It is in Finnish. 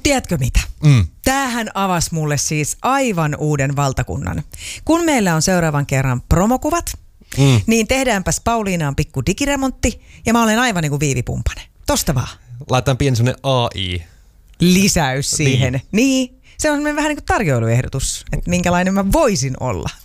tiedätkö mitä? Tämähän avasi mulle siis aivan uuden valtakunnan. Kun meillä on seuraavan kerran promokuvat, niin tehdäänpäs Pauliinaan pikku digiremontti ja mä olen aivan niin kuin Viivi Pumpanen. Tosta vaan. Laitetaan pieni semmonen AI. Lisäys siihen. Niin. Se on vähän niin kuin tarjoiluehdotus, että minkälainen mä voisin olla.